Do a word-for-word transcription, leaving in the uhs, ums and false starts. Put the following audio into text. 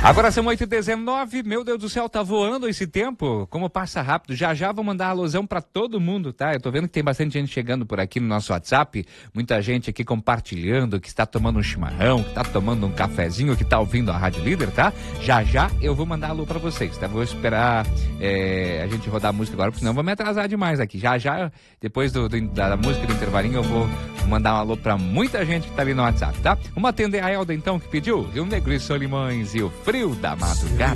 Agora são oito e dezenove, meu Deus do céu, tá voando esse tempo, como passa rápido. Já já vou mandar alusão pra todo mundo, tá? Eu tô vendo que tem bastante gente chegando por aqui no nosso WhatsApp, muita gente aqui compartilhando, que está tomando um chimarrão, que está tomando um cafezinho, que tá ouvindo a Rádio Líder, tá? Já já eu vou mandar alô pra vocês, tá? Vou esperar é, a gente rodar a música agora, porque senão eu vou me atrasar demais aqui. Já já, depois do, do, da música do intervalinho, eu vou mandar um alô pra muita gente que tá ali no WhatsApp, tá? Vamos atender a Elda então, que pediu Rio Negro e Solimões e o Frio da Madrugada.